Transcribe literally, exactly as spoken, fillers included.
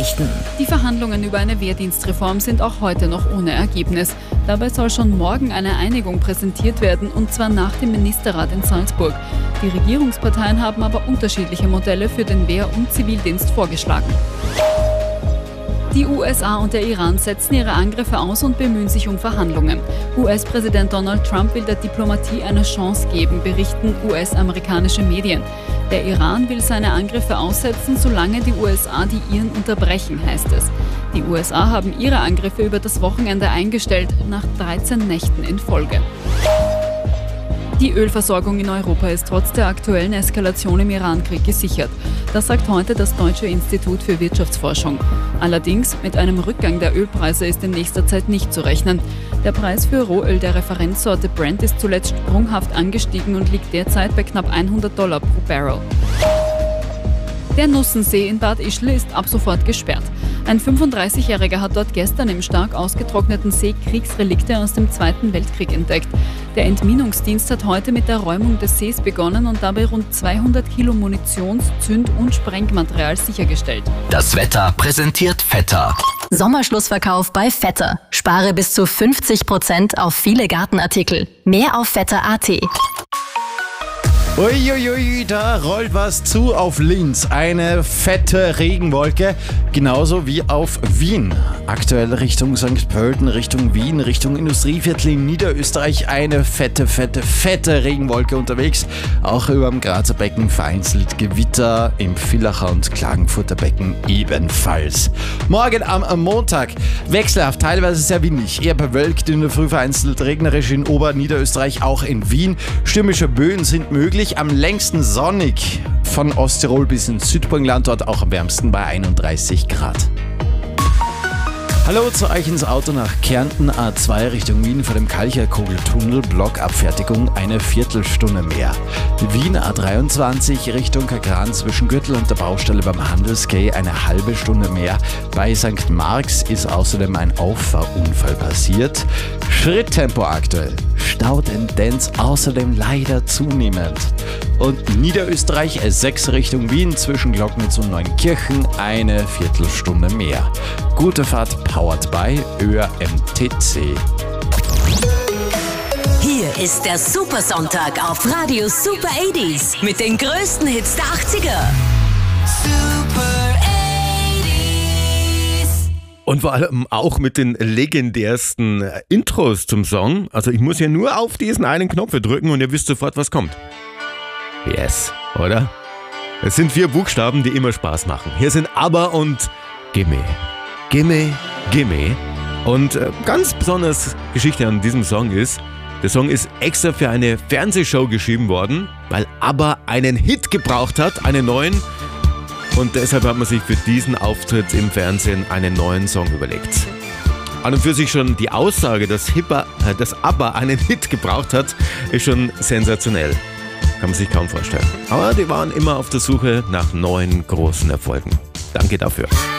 Nachrichten. Die Verhandlungen über eine Wehrdienstreform sind auch heute noch ohne Ergebnis. Dabei soll schon morgen eine Einigung präsentiert werden, und zwar nach dem Ministerrat in Salzburg. Die Regierungsparteien haben aber unterschiedliche Modelle für den Wehr- und Zivildienst vorgeschlagen. Die U S A und der Iran setzen ihre Angriffe aus und bemühen sich um Verhandlungen. U S-Präsident Donald Trump will der Diplomatie eine Chance geben, berichten U S-amerikanische Medien. Der Iran will seine Angriffe aussetzen, solange die U S A die ihren unterbrechen, heißt es. Die U S A haben ihre Angriffe über das Wochenende eingestellt, nach dreizehn Nächten in Folge. Die Ölversorgung in Europa ist trotz der aktuellen Eskalation im Iran-Krieg gesichert. Das sagt heute das Deutsche Institut für Wirtschaftsforschung. Allerdings, mit einem Rückgang der Ölpreise ist in nächster Zeit nicht zu rechnen. Der Preis für Rohöl der Referenzsorte Brent ist zuletzt sprunghaft angestiegen und liegt derzeit bei knapp hundert Dollar pro Barrel. Der Nussensee in Bad Ischl ist ab sofort gesperrt. Ein fünfunddreißigjähriger hat dort gestern im stark ausgetrockneten See Kriegsrelikte aus dem Zweiten Weltkrieg entdeckt. Der Entminungsdienst hat heute mit der Räumung des Sees begonnen und dabei rund zweihundert Kilo Munitions-, Zünd- und Sprengmaterial sichergestellt. Das Wetter präsentiert Vetter. Sommerschlussverkauf bei Vetter. Spare bis zu fünfzig Prozent auf viele Gartenartikel. Mehr auf vetter punkt a t. Uiuiui, da rollt was zu auf Linz. Eine fette Regenwolke, genauso wie auf Wien. Aktuell Richtung Sankt Pölten, Richtung Wien, Richtung Industrieviertel in Niederösterreich eine fette, fette, fette Regenwolke unterwegs. Auch über dem Grazer Becken vereinzelt Gewitter, im Villacher und Klagenfurter Becken ebenfalls. Morgen am Montag wechselhaft, teilweise sehr windig, eher bewölkt, in der Früh vereinzelt regnerisch in Oberniederösterreich, auch in Wien. Stürmische Böen sind möglich. Am längsten sonnig von Osttirol bis ins Südburgenland, dort auch am wärmsten bei einunddreißig Grad. Hallo zu euch ins Auto nach Kärnten, A zwei Richtung Wien vor dem Kalcherkugeltunnel, Blockabfertigung eine Viertelstunde mehr. Wien A dreiundzwanzig Richtung Kagran zwischen Gürtel und der Baustelle beim Handelsquai eine halbe Stunde mehr. Bei Sankt Marx ist außerdem ein Auffahrunfall passiert. Schritttempo aktuell. Stautendenz außerdem leider zunehmend. Und Niederösterreich S sechs Richtung Wien zwischen Glocknitz und Neunkirchen eine Viertelstunde mehr. Gute Fahrt powered by Ö R M T C. Hier ist der Supersonntag auf Radio Super achtziger mit den größten Hits der achtziger. Super achtziger. Und vor allem auch mit den legendärsten Intros zum Song. Also ich muss ja nur auf diesen einen Knopf drücken und ihr wisst sofort, was kommt. Yes, oder? Es sind vier Buchstaben, die immer Spaß machen. Hier sind ABBA und Gimme. Gimme, Gimme. Und äh, ganz besonders Geschichte an diesem Song ist, der Song ist extra für eine Fernsehshow geschrieben worden, weil ABBA einen Hit gebraucht hat, einen neuen. Und deshalb hat man sich für diesen Auftritt im Fernsehen einen neuen Song überlegt. An und für sich schon die Aussage, dass, Hipper, äh, dass ABBA einen Hit gebraucht hat, ist schon sensationell. Kann man sich kaum vorstellen. Aber die waren immer auf der Suche nach neuen großen Erfolgen. Danke dafür.